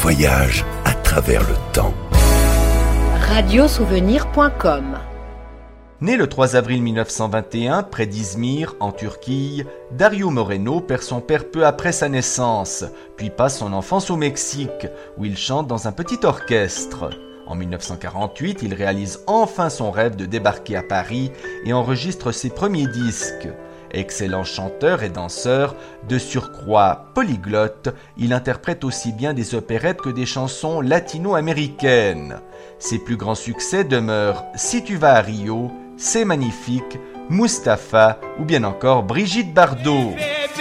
voyage à travers le temps. Radiosouvenir.com. Né le 3 avril 1921, près d'Izmir, en Turquie, Dario Moreno perd son père peu après sa naissance, puis passe son enfance au Mexique, où il chante dans un petit orchestre. En 1948, il réalise enfin son rêve de débarquer à Paris et enregistre ses premiers disques. Excellent chanteur et danseur, de surcroît polyglotte, il interprète aussi bien des opérettes que des chansons latino-américaines. Ses plus grands succès demeurent « Si tu vas à Rio », « C'est magnifique », « Mustapha » ou bien encore Brigitte Bardot.